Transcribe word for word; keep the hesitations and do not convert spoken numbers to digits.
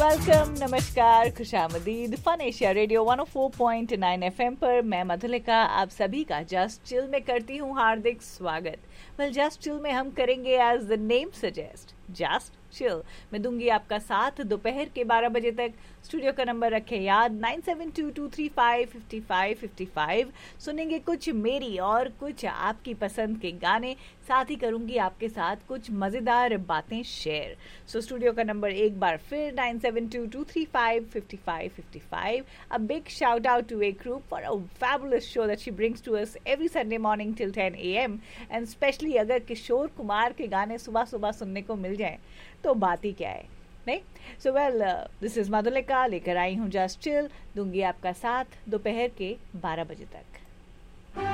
Welcome, नमस्कार, खुशामदीद। Fun Asia radio one O four point nine FM पर मैं मधुलिका आप सभी का जस्ट चिल में करती हूँ हार्दिक स्वागत। वेल, जस्ट चिल में हम करेंगे as the name suggest just chill. मैं दूंगी आपका साथ दोपहर के बारह बजे तक। स्टूडियो का नंबर रखें याद nine seven to to three five fifty five fifty five. सुनेंगे कुछ मेरी और कुछ आपकी पसंद के गाने, साथ ही करूंगी आपके साथ कुछ मज़ेदार बातें शेयर। सो स्टूडियो का नंबर एक बार फिर nine seven to to three five fifty five fifty five. A big shout out to A Group for a fabulous show that she brings to us every Sunday morning till ten A M, and especially अगर किशोर कुमार के गाने सुबह सुबह सुनने को मिल जाएं तो बात ही क्या है, नहीं? So well, this is Madhulika लेकर आई हूँ जस्ट चिल। दूंगी आपका साथ दोपहर के बारह बजे तक।